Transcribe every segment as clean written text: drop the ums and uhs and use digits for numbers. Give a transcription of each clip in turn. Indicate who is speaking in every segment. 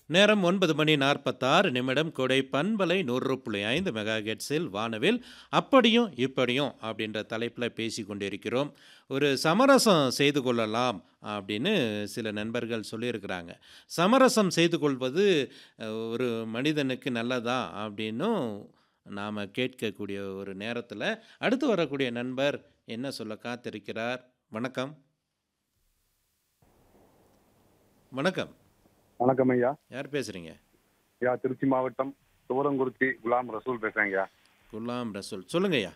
Speaker 1: நேரம் 9:46 கோடை பண்பலை 100.5 மெகாஹெர்ட்ஸில் வானவில் அப்படியும் இப்படியும் அப்படின்ற தலைப்பில் பேசி கொண்டிருக்கிறோம். ஒரு சமரசம் செய்து கொள்ளலாம் அப்படின்னு சில நண்பர்கள் சொல்லியிருக்கிறாங்க. சமரசம் செய்து கொள்வது ஒரு மனிதனுக்கு நல்லதா அப்படின்னும் நாம் கேட்கக்கூடிய ஒரு நேரத்தில் அடுத்து வரக்கூடிய நண்பர் என்ன சொல்ல காத்திருக்கிறார். வணக்கம். வணக்கம்.
Speaker 2: வணக்கம் ஐயா.
Speaker 1: யார் பேசுகிறீங்க?
Speaker 2: ஐயா திருச்சி மாவட்டம் துவரங்குறிச்சி குலாம் ரசூல் பேசுறேங்க ஐயா.
Speaker 1: குலாம் ரசூல் சொல்லுங்க ஐயா.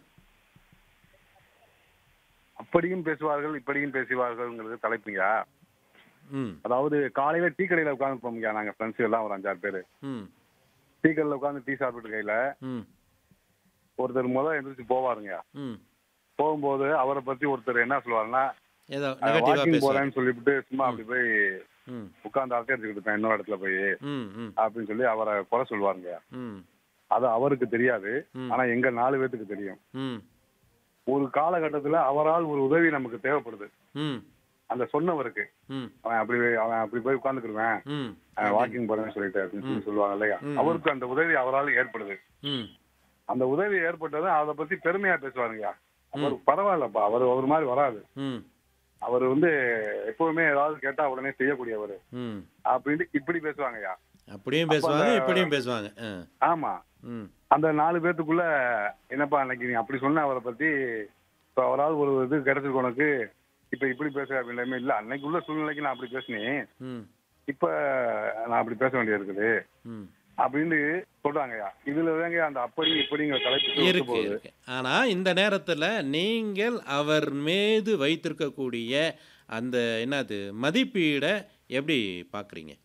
Speaker 2: அப்படியும் பேசுவார்கள் இப்படியும் பேசுவார்கள்ங்கிறது தலைப்புங்கய்யா.
Speaker 1: ம்
Speaker 2: அதாவது காலையில டீ கடையில உட்காந்துருப்போம்யா, நாங்க ஃப்ரெண்ட்ஸ் எல்லாம் ஒரு 5-6 பேரு
Speaker 1: ம்
Speaker 2: டீ கடையில உட்காந்து டீ சாப்பிட்டு கையில
Speaker 1: ம்
Speaker 2: ஒருத்தர் முதல் எந்திரிச்சு போவாருங்கய்யா.
Speaker 1: ம்
Speaker 2: போகும்போது அவரை பத்தி ஒருத்தர் என்ன சொல்லுவாருன்னா,
Speaker 1: ஏதோ நெகட்டிவாக
Speaker 2: வாக்கிங்
Speaker 1: பேசுவார்.
Speaker 2: போறேன்னு சொல்லிவிட்டு சும்மா அப்படி போய்
Speaker 1: ம்
Speaker 2: உட்கார்ந்து அரட்டை எடுத்துக்கிட்டு இருப்பேன் இன்னொரு இடத்துல போய்
Speaker 1: ம் ம்
Speaker 2: அப்படின்னு சொல்லி அவரை குறை சொல்லுவாருங்கய்யா.
Speaker 1: ம்
Speaker 2: அது அவருக்கு தெரியாது,
Speaker 1: ம்
Speaker 2: ஆனா எங்க 4 பேத்துக்கு தெரியும்.
Speaker 1: ம்
Speaker 2: ஒரு காலகட்டத்துல அவரால் ஒரு உதவி நமக்கு தேவைப்படுது
Speaker 1: ம்
Speaker 2: அந்த சொன்னவருக்கு.
Speaker 1: ம்
Speaker 2: அவன் அப்படி போய் உட்காந்துக்கிடுவேன்
Speaker 1: ம்
Speaker 2: வாக்கிங் போறேன்னு சொல்லிட்டு அப்படின்னு சொல்லி சொல்லுவாங்க இல்லையா.
Speaker 1: ம்.
Speaker 2: அவருக்கு அந்த உதவி அவரால் ஏற்படுது.
Speaker 1: ம்
Speaker 2: அந்த உதவி ஏற்பட்டது அதை பத்தி பெருமையா பேசுவாருங்கய்யா. அவர் பரவாயில்லப்பா, அவர் ஒரு மாதிரி வராது.
Speaker 1: ம்
Speaker 2: அவர் எப்பவுமே ஏதாவது கேட்டா உடனே செய்யக்கூடியவர்
Speaker 1: ம்
Speaker 2: அப்படின்ட்டு இப்படி பேசுவாங்கய்யா.
Speaker 1: அப்படியும்
Speaker 2: அப்ப
Speaker 1: பேசுவாங்க
Speaker 2: அந்த
Speaker 1: இப்படியும் பேசுவாங்க.
Speaker 2: ஆமா,
Speaker 1: ம்
Speaker 2: அந்த 4 பேத்துக்குள்ள என்னப்பா அன்னைக்கு நீ அப்படி சொன்ன அவரை பத்தி, இப்ப அவரால் ஒரு இது கிடைச்சிருக்கு உனக்கு, இப்ப இப்படி பேசுற அப்படின்னு. இல்ல, அன்னைக்கு உள்ள சூழ்நிலைக்கு நான் அப்படி பேசினேன்,
Speaker 1: ம்
Speaker 2: இப்ப நான் அப்படி பேச வேண்டியது இருக்குது
Speaker 1: ம்
Speaker 2: அப்படின்னு சொல்றாங்கய்யா. இதுல தாங்க அந்த அப்படி இப்படிங்கிற தலைப்பு ஒத்து
Speaker 1: இருக்கு
Speaker 2: போகுது.
Speaker 1: இருக்கு. ஆனால் இந்த நேரத்தில் நீங்கள் அவர் மீது வைத்திருக்கக்கூடிய அந்த என்னது மதிப்பீடை எப்படி பார்க்குறீங்க?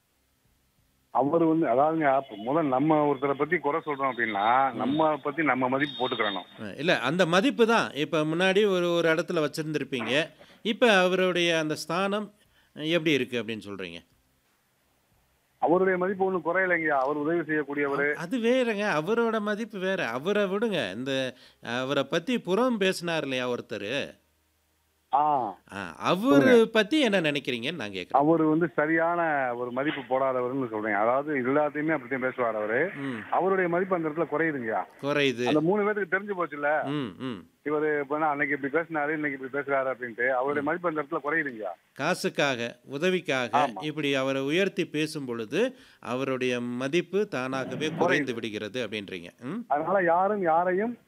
Speaker 2: அவர் அதாவதுங்க, முதல் நம்ம ஒருத்தரை பத்தி குறை சொல்றோம் அப்படின்னா நம்ம பத்தி நம்ம மதிப்பு போட்டுக்கிறணும்.
Speaker 1: இல்லை, அந்த மதிப்பு தான் இப்போ முன்னாடி ஒரு ஒரு இடத்துல வச்சுருந்துருப்பீங்க. இப்போ அவருடைய அந்த ஸ்தானம் எப்படி இருக்குது அப்படின்னு சொல்கிறீங்க?
Speaker 2: அவருடைய மதிப்பு ஒன்றும் குறையலைங்கய்யா. அவர் உதவி செய்யக்கூடியவர்.
Speaker 1: அது வேறங்க. அவரோட மதிப்பு வேற. அவரை விடுங்க. இந்த அவரை பற்றி புறம் பேசினார் இல்லையா ஒருத்தர்,
Speaker 2: ஆ
Speaker 1: அவரு
Speaker 2: சொல்லுங்க.
Speaker 1: பற்றி என்ன நினைக்கிறீங்கன்னு நான் கேட்குறேன்.
Speaker 2: அவர் சரியான ஒரு மதிப்பு போடாதவர்னு சொல்றேன். அதாவது எல்லாத்தையுமே அப்படித்தான் பேசுவார் அவரு.
Speaker 1: ம்
Speaker 2: அவருடைய மதிப்பு அந்த இடத்துல குறையுதுங்கய்யா.
Speaker 1: குறையுது.
Speaker 2: அந்த 3 பேருக்கு தெரிஞ்சு போச்சுல்ல,
Speaker 1: ம் ம்
Speaker 2: இவரு இப்ப அன்னைக்கு இப்படி பேசினாரு இன்னைக்கு இப்படி பேசுறாரு அப்படின்ட்டு அவருடைய மதிப்பு அந்த இடத்துல குறையுதுங்கய்யா.
Speaker 1: காசுக்காக, உதவிக்காக
Speaker 2: ஆமா,
Speaker 1: இப்படி அவரை உயர்த்தி பேசும் பொழுது அவருடைய மதிப்பு தானாகவே குறைந்து
Speaker 2: குறையுது.
Speaker 1: விடுகிறது அப்படின்றீங்க. ம்
Speaker 2: அதனால யாரும் யாரையும்